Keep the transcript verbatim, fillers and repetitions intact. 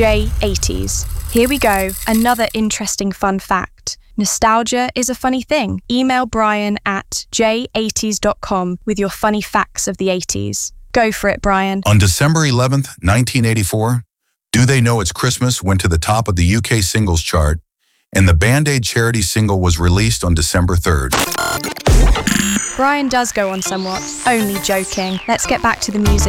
J eighties. Here we go, another interesting fun fact. Nostalgia is a funny thing. Email Brian at j eighties dot com with your funny facts of the eighties. Go for it, Brian. On December eleventh, nineteen eighty-four, Do They Know It's Christmas went to the top of the U K singles chart, and the Band-Aid charity single was released on December third. Brian does go on somewhat. Only joking. Let's get back to the music.